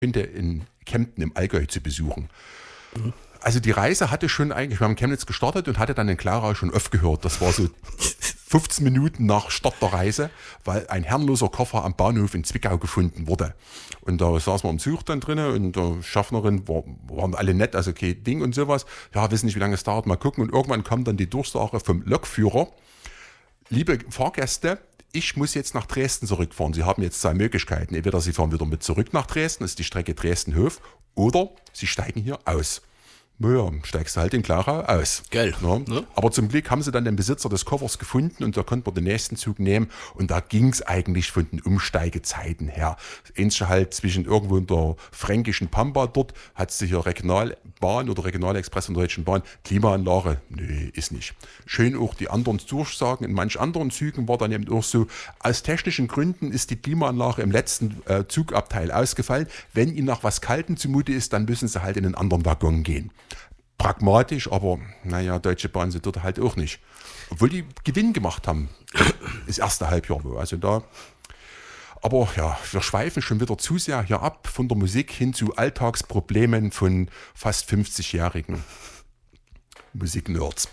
in Kempten im Allgäu zu besuchen. Also die Reise hatte schon eigentlich, wir haben in Chemnitz gestartet und hatte dann in Klarau schon aufgehört. Das war so 15 Minuten nach Start der Reise, weil ein herrenloser Koffer am Bahnhof in Zwickau gefunden wurde. Und da saßen wir im Zug dann drinnen und die Schaffnerin waren alle nett, also kein Ding und sowas. Ja, wissen nicht, wie lange es dauert, mal gucken. Und irgendwann kam dann die Durchsage vom Lokführer: Liebe Fahrgäste, ich muss jetzt nach Dresden zurückfahren. Sie haben jetzt zwei Möglichkeiten. Entweder Sie fahren wieder mit zurück nach Dresden, das ist die Strecke Dresden-Höf, oder Sie steigen hier aus. Naja, steigst du halt in Klarau aus. Geil. Ja. Ne? Aber zum Glück haben sie dann den Besitzer des Koffers gefunden und da konnten wir den nächsten Zug nehmen. Und da ging es eigentlich von den Umsteigezeiten her. Das Einzige halt zwischen irgendwo in der fränkischen Pampa, dort hat sich hier Regionalbahn oder Regionalexpress und Deutschen Bahn, Klimaanlage, nee, ist nicht. Schön auch die anderen Durchsagen. In manch anderen Zügen war dann eben auch so, aus technischen Gründen ist die Klimaanlage im letzten Zugabteil ausgefallen. Wenn Ihnen nach was Kaltem zumute ist, dann müssen Sie halt in einen anderen Waggon gehen. Pragmatisch, aber naja, Deutsche Bahn sind dort halt auch nicht. Obwohl die Gewinn gemacht haben, das erste Halbjahr. Also da. Aber ja, wir schweifen schon wieder zu sehr hier ab von der Musik hin zu Alltagsproblemen von fast 50-jährigen Musiknerds.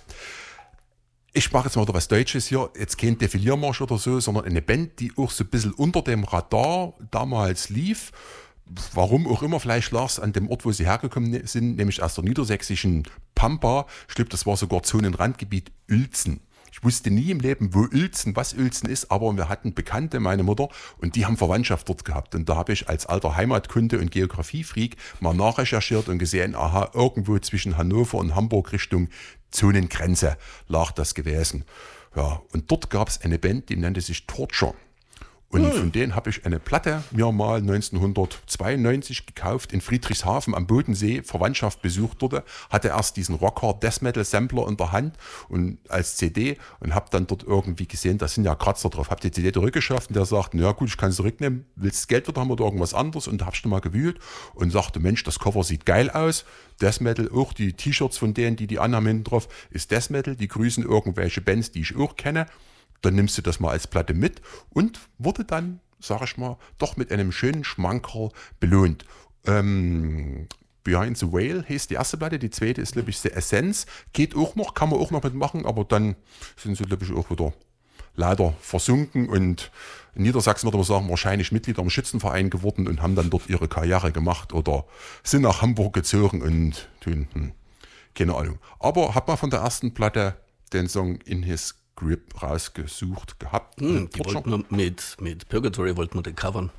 Ich mache jetzt mal wieder was Deutsches hier, jetzt kein Defiliermarsch oder so, sondern eine Band, die auch so ein bisschen unter dem Radar damals lief. Warum auch immer, vielleicht lag es an dem Ort, wo sie hergekommen sind, nämlich aus der niedersächsischen Pampa. Ich glaube, das war sogar Zonenrandgebiet Uelzen. Ich wusste nie im Leben, wo Uelzen, was Uelzen ist, aber wir hatten Bekannte, meine Mutter, und die haben Verwandtschaft dort gehabt. Und da habe ich als alter Heimatkunde- und Geografiefreak mal nachrecherchiert und gesehen, aha, irgendwo zwischen Hannover und Hamburg Richtung Zonengrenze lag das gewesen. Ja, und dort gab es eine Band, die nannte sich Torture. Und von denen habe ich eine Platte mir mal 1992 gekauft in Friedrichshafen am Bodensee, Verwandtschaft besucht dort, hatte erst diesen Rockhard Death Metal Sampler in der Hand und als CD und habe dann dort irgendwie gesehen, da sind ja Kratzer drauf, habe die CD zurückgeschafft und der sagte, ja gut, ich kann es zurücknehmen, willst du das Geld wieder haben oder irgendwas anderes? Und da habe ich dann mal gewühlt und sagte, Mensch, das Cover sieht geil aus, Death Metal, auch die T-Shirts von denen, die anhaben hinten drauf, ist Death Metal, die grüßen irgendwelche Bands, die ich auch kenne. Dann nimmst du das mal als Platte mit und wurde dann, sag ich mal, doch mit einem schönen Schmankerl belohnt. Behind the Whale hieß die erste Platte, die zweite ist, glaube ich, The Essence. Geht auch noch, kann man auch noch mitmachen, aber dann sind sie, glaube ich, auch wieder leider versunken und in Niedersachsen würde man sagen, wahrscheinlich Mitglieder im Schützenverein geworden und haben dann dort ihre Karriere gemacht oder sind nach Hamburg gezogen und tun, keine Ahnung. Aber hab mal von der ersten Platte den Song In His Grip rausgesucht gehabt. Die wollten wir mit Purgatory wollten wir den covern.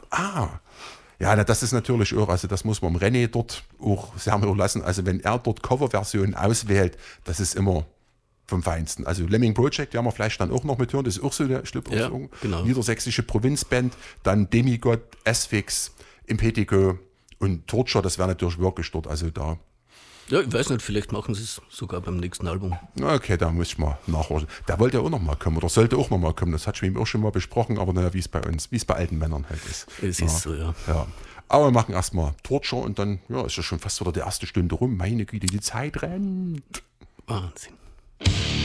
Ja, das ist natürlich auch, also das muss man dem René dort auch sehr mehr lassen. Also wenn er dort Coverversionen auswählt, das ist immer vom Feinsten. Also Lemming Project werden wir vielleicht dann auch noch mit hören, das ist auch so eine genau. niedersächsische Provinzband, dann Demigod, Asphyx, Impetigo und Torture, das wäre natürlich wirklich dort, also da. Ja, ich weiß nicht, vielleicht machen sie es sogar beim nächsten Album. Okay, da muss ich mal nachhorchen. Der wollte ja auch noch mal kommen oder sollte auch noch mal kommen. Das hat ich mit ihm auch schon mal besprochen, aber naja, wie es bei uns, wie es bei alten Männern halt ist. Es ist so, ja. Aber wir machen erstmal Torture und dann ist ja schon fast wieder die erste Stunde rum. Meine Güte, die Zeit rennt. Wahnsinn.